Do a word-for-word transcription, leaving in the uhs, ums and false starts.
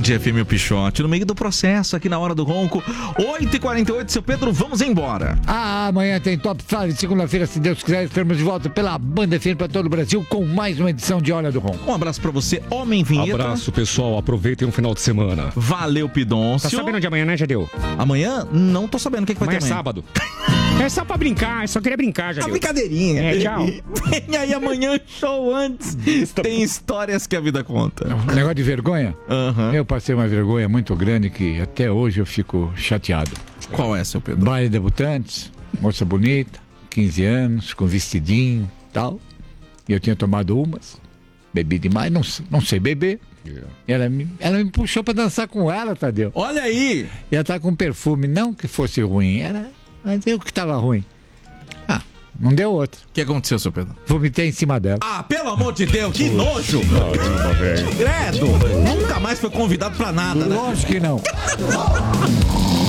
Band F M, o Pichote, no meio do processo, aqui na Hora do Ronco. oito e quarenta e oito, seu Pedro, vamos embora. Ah, amanhã tem Top cinco, segunda-feira, se Deus quiser, estaremos de volta pela Band F M para todo o Brasil com mais uma edição de Hora do Ronco. Um abraço pra você, Homem Vinheta. Abraço, pessoal, aproveitem o final de semana. Valeu, Pidoncio. Tá sabendo de amanhã, né, Jadeu? Amanhã? Não tô sabendo o que, que vai amanhã ter amanhã. É sábado. É só pra brincar, é só queria brincar, Jadeu. É uma brincadeirinha. É, tchau. Vem aí amanhã, show antes. Tem histórias que a vida conta. Negócio de vergonha? Uhum. Eu passei uma vergonha muito grande que até hoje eu fico chateado. Qual é, seu Pedro? Baile de debutantes, moça bonita, quinze anos, com vestidinho e tal. E eu tinha tomado umas, bebi demais, não, não sei beber. Yeah. Ela, me, ela me puxou pra dançar com ela, Tadeu. Olha aí! E ela tá com perfume, não que fosse ruim, era, mas eu que tava ruim. Ah, não deu outro. O que aconteceu, seu Pedro? Vomitei em cima dela. Ah, pelo amor de Deus, que nojo! Credo! Nunca mais foi convidado pra nada, né? Lógico que não.